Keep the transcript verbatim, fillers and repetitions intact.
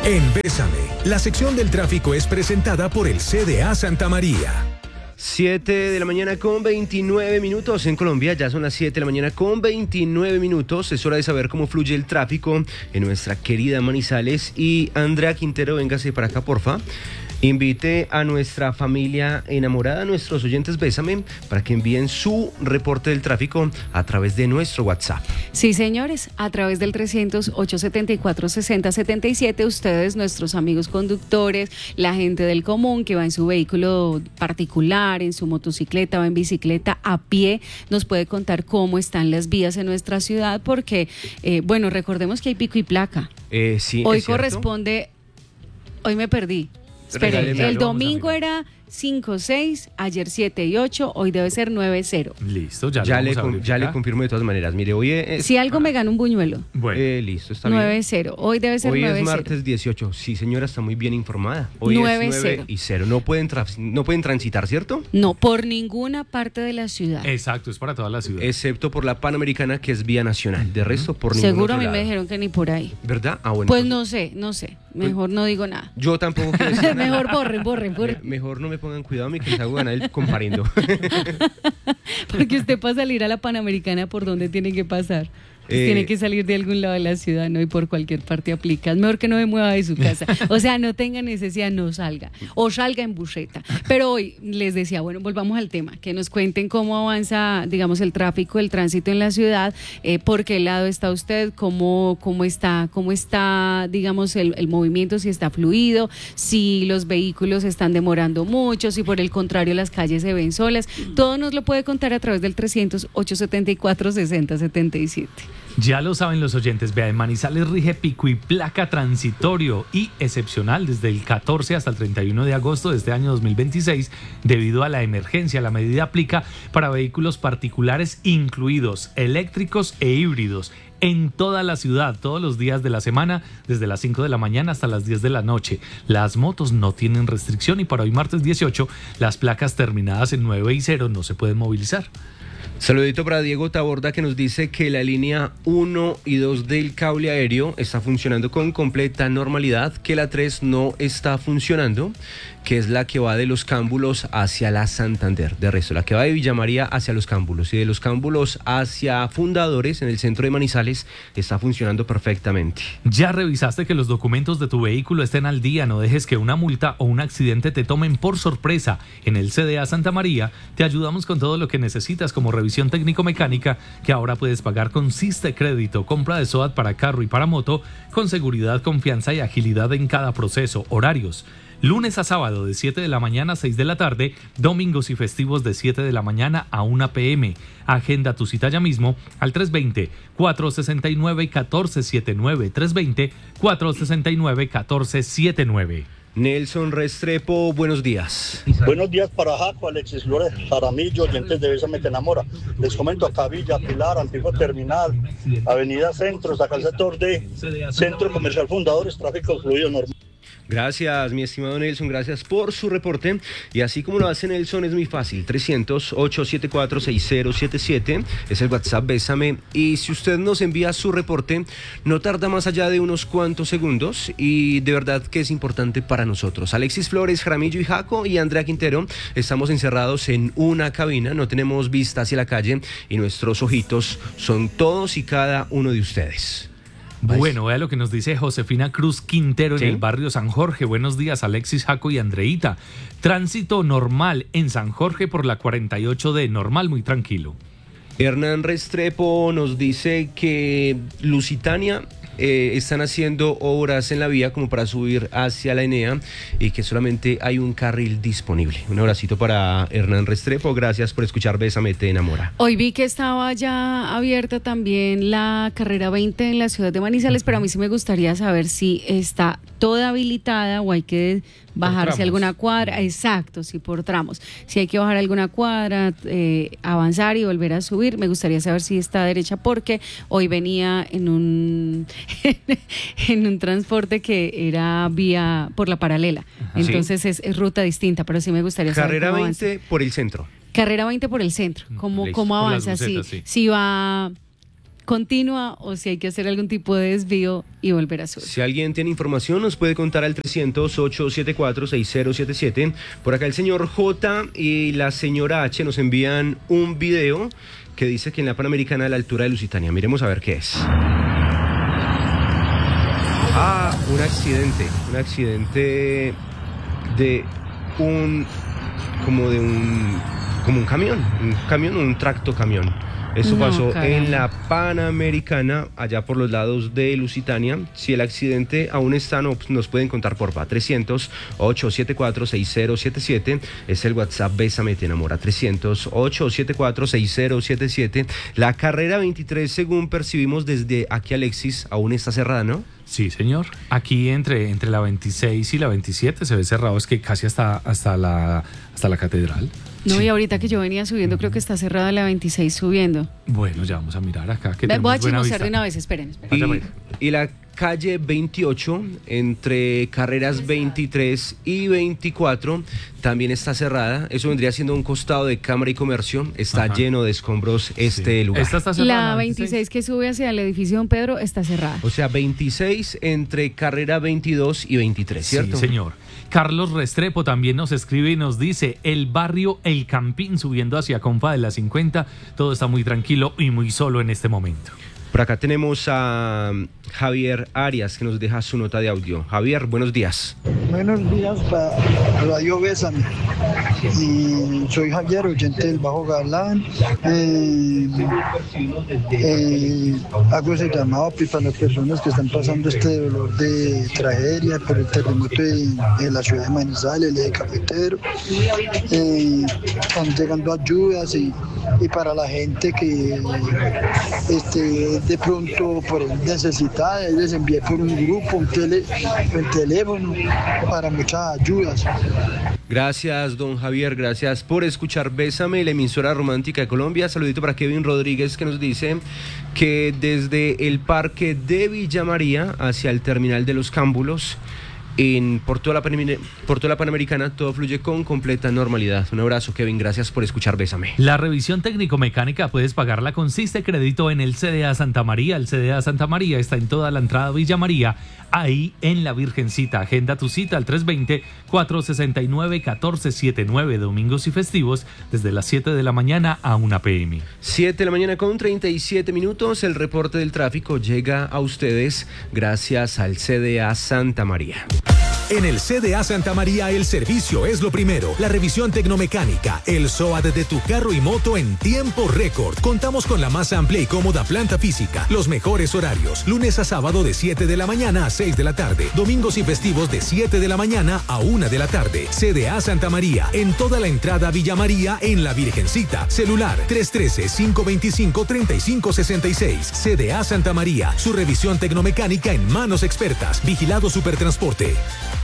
En Bésame, la sección del tráfico es presentada por el C D A Santa María. siete de la mañana con veintinueve minutos en Colombia, ya son las siete de la mañana con veintinueve minutos, es hora de saber cómo fluye el tráfico en nuestra querida Manizales. Y Andrea Quintero, véngase para acá, porfa. Invite a nuestra familia enamorada, a nuestros oyentes Bésame, para que envíen su reporte del tráfico a través de nuestro WhatsApp. Sí, señores, a través del trescientos, ochocientos setenta y cuatro, sesenta setenta y siete, ustedes, nuestros amigos conductores, la gente del común que va en su vehículo particular, en su motocicleta o en bicicleta, a pie, nos puede contar cómo están las vías en nuestra ciudad, porque, eh, bueno, recordemos que hay pico y placa. Eh, sí, Hoy ¿es cierto? corresponde, hoy me perdí. Espera, Regáleme, el lo domingo era cinco seis, ayer siete y ocho, hoy debe ser nueve cero. Listo, ya, Ya, lo le, vamos a con- ya le verificar. confirmo de todas maneras. Mire, hoy es... Si algo me gana un buñuelo, Bueno, Eh, listo, está nueve bien. cero, hoy debe ser Hoy nueve es cero. martes dieciocho. Sí, señora, está muy bien informada. Hoy nueve es nueve cero. y cero. No pueden, tra- no pueden transitar, ¿cierto? No, por ninguna parte de la ciudad. exacto, es para toda la ciudad. Excepto por la Panamericana, que es vía nacional. De resto, por ningún Seguro otro a mí lado. me dijeron que ni por ahí. ¿Verdad? Ah, bueno. Pues entonces, no sé, no sé. Mejor no digo nada. Yo tampoco quiero decir nada. Mejor borren, borren, Me- borren. mejor no me pongan cuidado, mi que les hago ganar el compariendo. Porque usted para salir a la Panamericana, ¿por dónde tiene que pasar? Pues Eh, tiene que salir de algún lado de la ciudad, ¿no? Y por cualquier parte aplica. Es mejor que no me mueva de su casa. O sea, no tenga necesidad, no salga. O salga en buseta. Pero hoy les decía, bueno, volvamos al tema. Que nos cuenten cómo avanza, digamos, el tráfico, el tránsito en la ciudad. Eh, ¿Por qué lado está usted? ¿Cómo, cómo está, cómo está, digamos, el, el movimiento? Si está fluido, si los vehículos están demorando mucho, si por el contrario las calles se ven solas. Todo nos lo puede contar a través del trescientos, ochocientos setenta y cuatro, sesenta setenta y siete. Ya lo saben los oyentes, vea, en Manizales rige pico y placa transitorio y excepcional desde el catorce hasta el treinta y uno de agosto de este año dos mil veintiséis debido a la emergencia. La medida aplica para vehículos particulares incluidos eléctricos e híbridos en toda la ciudad, todos los días de la semana, desde las cinco de la mañana hasta las diez de la noche. Las motos no tienen restricción y para hoy martes dieciocho las placas terminadas en nueve y cero no se pueden movilizar. Saludito para Diego Taborda, que nos dice que la línea uno y dos del cable aéreo está funcionando con completa normalidad, que la tres no está funcionando, que es la que va de los Cámbulos hacia la Santander. De resto, la que va de Villa María hacia los Cámbulos y de los Cámbulos hacia Fundadores en el centro de Manizales está funcionando perfectamente. Ya revisaste que los documentos de tu vehículo estén al día, no dejes que una multa o un accidente te tomen por sorpresa. En el C D A Santa María te ayudamos con todo lo que necesitas como revisión técnico-mecánica, que ahora puedes pagar con Siste Crédito, compra de SOAT para carro y para moto, con seguridad, confianza y agilidad en cada proceso. Horarios: lunes a sábado de siete de la mañana a seis de la tarde, domingos y festivos de siete de la mañana a una pe eme. Agenda tu cita ya mismo al tres dos cero, cuatro seis nueve, uno cuatro siete nueve, tres dos cero, cuatro seis nueve, uno cuatro siete nueve. Nelson Restrepo, buenos días. Buenos días para Jaco, Alexis Flores, Jaramillo, oyentes de Bésame Te Enamora. Les comento acá Villa Pilar, Antiguo Terminal, Avenida Centro, acá el sector de Centro Comercial Fundadores, tráfico fluido normal. Gracias, mi estimado Nelson, gracias por su reporte. Y así como lo hace Nelson, es muy fácil. trescientos, ochocientos setenta y cuatro, sesenta setenta y siete es el WhatsApp Bésame. Y si usted nos envía su reporte, no tarda más allá de unos cuantos segundos. Y de verdad que es importante para nosotros. Alexis Flores, Jaramillo y Jaco y Andrea Quintero estamos encerrados en una cabina. No tenemos vista hacia la calle y nuestros ojitos son todos y cada uno de ustedes. Bueno, vea lo que nos dice Josefina Cruz Quintero en ¿Sí? el barrio San Jorge. Buenos días, Alexis, Jaco y Andreita. Tránsito normal en San Jorge por la cuarenta y ocho D, normal, muy tranquilo. Hernán Restrepo nos dice que Lusitania eh, están haciendo obras en la vía como para subir hacia la Enea y que solamente hay un carril disponible. Un abracito para Hernán Restrepo, gracias por escuchar Bésame Te Enamora. Hoy vi que estaba ya abierta también la carrera veinte en la ciudad de Manizales, pero a mí sí me gustaría saber si está toda habilitada o hay que bajarse tramos. alguna cuadra. Exacto, sí, por tramos. Si hay que bajar alguna cuadra, eh, avanzar y volver a subir, me gustaría saber si está derecha, porque hoy venía en un en un transporte que era vía por la paralela. Ajá. Entonces es, es ruta distinta, pero sí me gustaría saber Carrera cómo veinte avanza. por el centro. Carrera veinte por el centro, ¿cómo, Listo. cómo Por las avanza? bucetas, si, sí. si va continua o si hay que hacer algún tipo de desvío y volver a subir. Si alguien tiene información, nos puede contar al trescientos, ochocientos setenta y cuatro, sesenta setenta y siete. Por acá el señor J y la señora H nos envían un video que dice que en la Panamericana a la altura de Lusitania. Miremos a ver qué es. Ah, un accidente. Un accidente de un... como de un... como un camión. Un camión, un tracto camión. Eso No, pasó caramba. en la Panamericana, allá por los lados de Lusitania. Si el accidente aún está, no, nos pueden contar por va. trescientos, ochocientos setenta y cuatro, sesenta setenta y siete es el WhatsApp Bésame Te Enamora. trescientos, ochocientos setenta y cuatro, sesenta setenta y siete. La carrera veintitrés, según percibimos desde aquí, Alexis, aún está cerrada, ¿no? Sí, señor. Aquí entre, entre la veintiséis y la veintisiete se ve cerrado, es que casi hasta, hasta, la, hasta la catedral. No, Sí. y ahorita que yo venía subiendo, creo que está cerrada la veintiséis subiendo. Bueno, ya vamos a mirar acá. Que Ve, Voy a tenemos buena chismosear vista. de una vez, esperen, esperen. Vaya, Y, vaya. y la calle veintiocho, entre carreras veintitrés y veinticuatro, también está cerrada. Eso vendría siendo un costado de Cámara y Comercio. Está Ajá. lleno de escombros este Sí. lugar. Esta está cerrada, La veintiséis que sube hacia el edificio Don Pedro está cerrada. O sea, veintiséis entre carrera veintidós y veintitrés, ¿cierto? Sí, señor. Carlos Restrepo también nos escribe y nos dice: el barrio El Campín subiendo hacia Compa de la cincuenta, todo está muy tranquilo y muy solo en este momento. Por acá tenemos a Javier Arias, que nos deja su nota de audio. Javier, buenos días. Buenos días para Radio Bésame. Y soy Javier, oyente del Bajo Galán. Eh, eh, hago ese llamado pues, para las personas que están pasando este dolor de tragedia por el terremoto en, en la ciudad de Manizales, el eje cafetero. Eh, están llegando ayudas y, y para la gente que este, de pronto por necesidad les envié por un grupo, un, tele, un teléfono para muchas ayudas. Gracias, don Javier, gracias por escuchar Bésame, la emisora romántica de Colombia. Saludito para Kevin Rodríguez, que nos dice que desde el parque de Villa María hacia el terminal de los Cámbulos, en, por, toda la Panam- por toda la Panamericana, todo fluye con completa normalidad. Un abrazo, Kevin, gracias por escuchar Bésame. La revisión técnico-mecánica puedes pagarla con Siste Crédito en el C D A Santa María. El C D A Santa María está en toda la entrada de Villa María, ahí en la Virgencita. Agenda tu cita al tres dos cero, cuatro seis nueve, uno cuatro siete nueve, domingos y festivos, desde las siete de la mañana a una pe eme. siete de la mañana con treinta y siete minutos. El reporte del tráfico llega a ustedes gracias al C D A Santa María. En el C D A Santa María el servicio es lo primero. La revisión tecnomecánica, el SOAT de tu carro y moto en tiempo récord. Contamos con la más amplia y cómoda planta física, los mejores horarios, lunes a sábado de siete de la mañana a seis de la tarde, domingos y festivos de siete de la mañana a una de la tarde. C D A Santa María, en toda la entrada a Villa María en la Virgencita. Celular tres uno tres, cinco dos cinco, tres cinco seis seis. C D A Santa María, su revisión tecnomecánica en manos expertas. Vigilado Supertransporte.